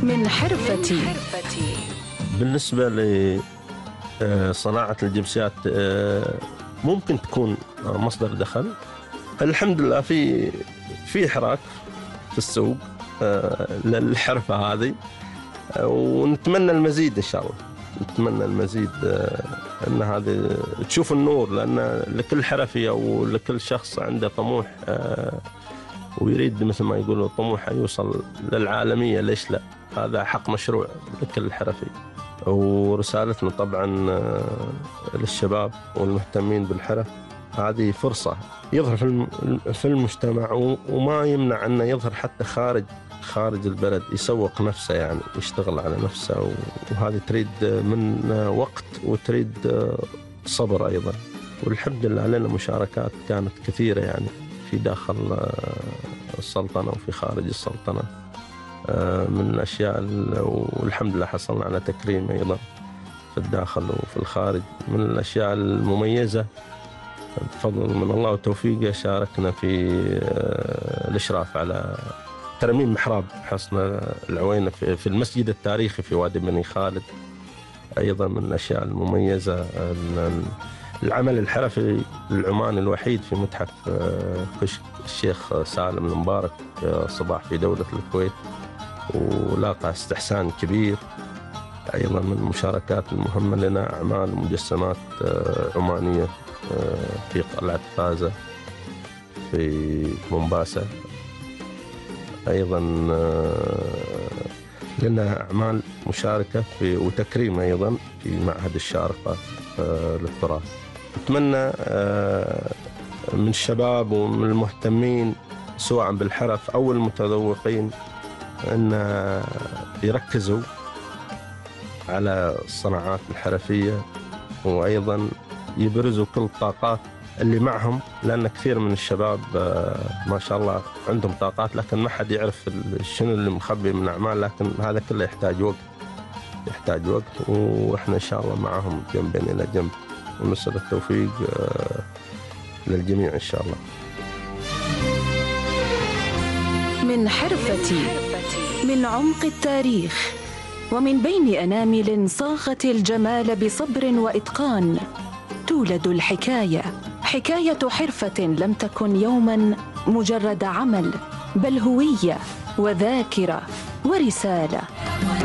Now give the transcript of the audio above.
من حرفتي. بالنسبة لصناعة الجبسيات ممكن تكون مصدر دخل. الحمد لله في حراك في السوق للحرفة هذه، ونتمنى المزيد إن شاء الله. نتمنى المزيد أن هذه تشوف النور، لأن لكل حرفي أو لكل شخص عنده طموح ويريد مثل ما يقولوا طموحه يوصل للعالمية، ليش لا؟ هذا حق مشروع لكل حرفي. ورسالتنا طبعا للشباب والمهتمين بالحرف، هذه فرصة يظهر في المجتمع، وما يمنع أنه يظهر حتى خارج البلد، يسوق نفسه، يعني يشتغل على نفسه. وهذه تريد من وقت وتريد صبر أيضا. والحمد لله لنا مشاركات كانت كثيرة، يعني في داخل السلطنة وفي خارج السلطنة من الأشياء، والحمد لله حصلنا على تكريم أيضا في الداخل وفي الخارج. من الأشياء المميزة بفضل من الله وتوفيقه، شاركنا في الإشراف على ترميم محراب حصن العوينة في المسجد التاريخي في وادي بني خالد. أيضا من الأشياء المميزة العمل الحرفي العماني الوحيد في متحف كشك الشيخ سالم المبارك صباح في دولة الكويت، ولاقى استحسان كبير. أيضا من المشاركات المهمة لنا أعمال ومجسمات عمانية في قلعة فازة في مومباسا. أيضا لنا أعمال مشاركة وتكريم أيضا في معهد الشارقة للتراث. أتمنى من الشباب ومن المهتمين سواء بالحرف أو المتذوقين أن يركزوا على الصناعات الحرفية، وأيضا يبرزوا كل الطاقات اللي معهم، لأن كثير من الشباب ما شاء الله عندهم طاقات، لكن ما حد يعرف شنو اللي مخبي من أعمال. لكن هذا كله يحتاج وقت، وإحنا إن شاء الله معهم جنبين إلى جنب، ونسأل التوفيق للجميع إن شاء الله. من حرفتي، من عمق التاريخ، ومن بين أنامل صاغت الجمال بصبر وإتقان، تولد الحكاية، حكاية حرفة لم تكن يوما مجرد عمل، بل هوية وذاكرة ورسالة.